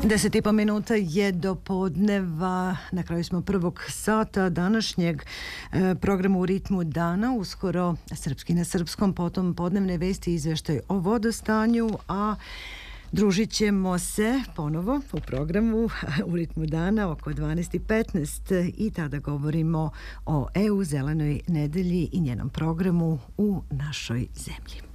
10,5 minuta je do podneva, na kraju smo prvog sata današnjeg programa U ritmu dana, uskoro Srpski na srpskom, potom podnevne vesti i izveštaj o vodostanju, a družit ćemo se ponovo u programu U ritmu dana oko 12:15 i tada govorimo o EU zelenoj nedelji i njenom programu u našoj zemlji.